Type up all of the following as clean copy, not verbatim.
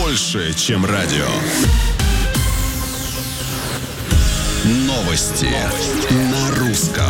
больше, чем радио. Новости на русском.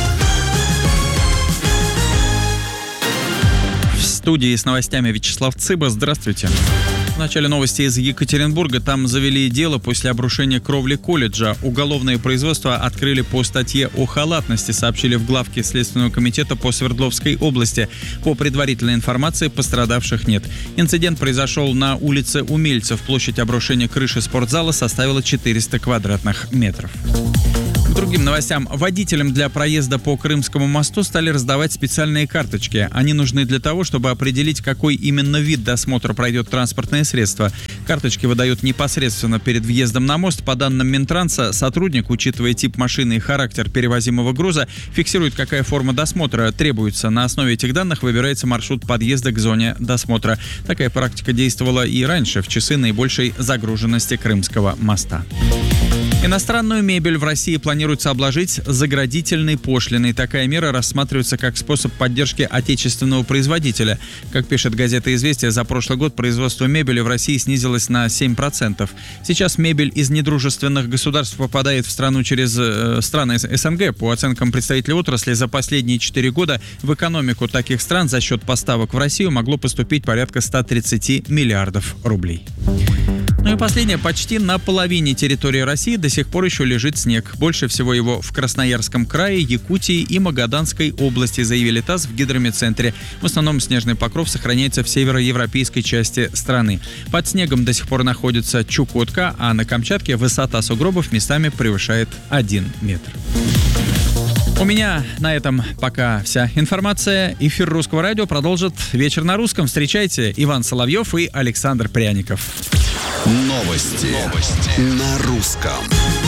В студии с новостями Вячеслав Цыба. Здравствуйте. В начале новости из Екатеринбурга. Там завели дело после обрушения кровли колледжа. Уголовное производство открыли по статье о халатности, сообщили в главке Следственного комитета по Свердловской области. По предварительной информации, пострадавших нет. Инцидент произошел на улице Умельцев. Площадь обрушения крыши спортзала составила 400 квадратных метров. К другим новостям. Водителям для проезда по Крымскому мосту стали раздавать специальные карточки. Они нужны для того, чтобы определить, какой именно вид досмотра пройдет транспортное средство. Карточки выдают непосредственно перед въездом на мост. По данным Минтранса, сотрудник, учитывая тип машины и характер перевозимого груза, фиксирует, какая форма досмотра требуется. На основе этих данных выбирается маршрут подъезда к зоне досмотра. Такая практика действовала и раньше, в часы наибольшей загруженности Крымского моста. Иностранную мебель в России планируется обложить заградительной пошлиной. Такая мера рассматривается как способ поддержки отечественного производителя. Как пишет газета «Известия», за прошлый год производство мебели в России снизилось на 7%. Сейчас мебель из недружественных государств попадает в страну через страны СНГ. По оценкам представителей отрасли, за последние 4 года в экономику таких стран за счет поставок в Россию могло поступить порядка 130 миллиардов рублей. Ну и последнее. Почти на половине территории России до сих пор еще лежит снег. Больше всего его в Красноярском крае, Якутии и Магаданской области, заявили ТАСС в гидрометцентре. В основном снежный покров сохраняется в североевропейской части страны. Под снегом до сих пор находится Чукотка, а на Камчатке высота сугробов местами превышает 1 метр. У меня на этом пока вся информация. Эфир Русского радио продолжит «Вечер на русском». Встречайте, Иван Соловьев и Александр Пряников. Новости на русском.